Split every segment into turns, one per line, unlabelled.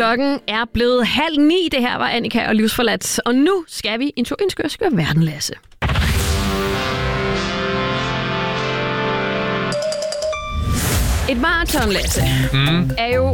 Klokken er blevet 8:30. Det her var Annika og Livsforladt. Og nu skal vi en tur i en skør verden, Lasse. Et maraton, Lasse, er jo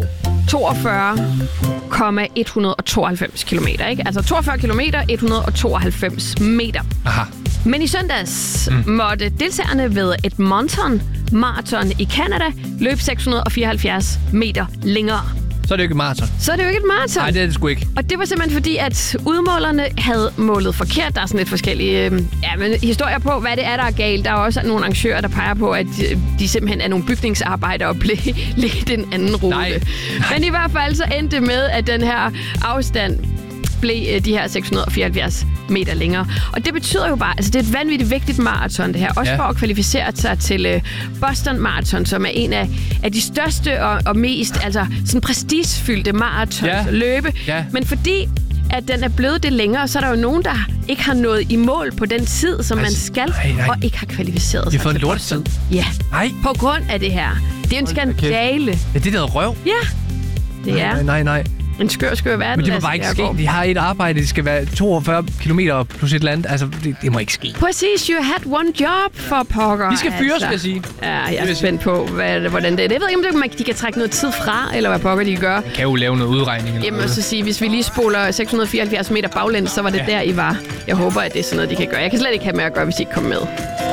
42,192 kilometer, ikke? Altså 42 kilometer, 192 meter.
Aha.
Men i søndags måtte deltagerne ved Edmonton Marathon i Canada løbe 674 meter længere.
Så er det jo ikke et maraton.
Så er det jo ikke et maraton.
Nej, det er det sgu ikke.
Og det var simpelthen fordi, at udmålerne havde målet forkert. Der er sådan lidt forskellige historier på, hvad det er, der er galt. Der er også nogle arrangører, der peger på, at de simpelthen er nogle bygningsarbejdere og blev lidt en anden rute.
Nej.
Men i hvert fald så endte det med, at den her afstand blev de her 674 meter længere. Og det betyder jo bare, altså det er et vanvittigt vigtigt maraton, det her. Også for at kvalificere sig til Boston Marathon, som er en af de største og mest sådan prestigefyldte maratons at løbe.
Ja.
Men fordi at den er blevet det længere, så er der jo nogen, der ikke har nået i mål på den tid, som man skal, og ikke har kvalificeret sig.
De har fået en lortetid.
Ja,
Nej.
På grund af det her. Det er en skandale.
Ja, det der røv.
Ja, det er.
Nej.
En skør verden.
Men det må bare ikke ske. De har et arbejde, det skal være 42 kilometer plus et eller andet. Altså, det må ikke ske.
Præcis, you had one job for pokker.
De skal fyres, skal jeg sige.
Ja, jeg er spændt på, hvordan det er. Jeg ved ikke, om de kan trække noget tid fra, eller hvad pokker de kan gøre.
De kan jo lave noget udregning. Eller
Jamen, så sige, hvis vi lige spoler 674 meter baglæns, så var det der, I var. Jeg håber, at det er sådan noget, de kan gøre. Jeg kan slet ikke have med at gøre, hvis I ikke kommer med.